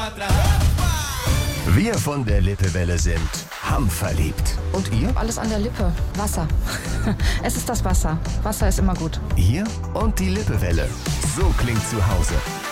Wir von der Lippewelle sind hamverliebt. Und ihr? Alles an der Lippe. Wasser. Es ist das Wasser. Wasser ist immer gut. Hier und die Lippewelle. So klingt zu Hause.